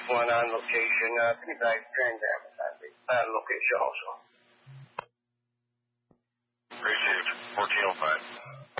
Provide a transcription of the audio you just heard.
one on location. Please transact at location also. Received. 1405.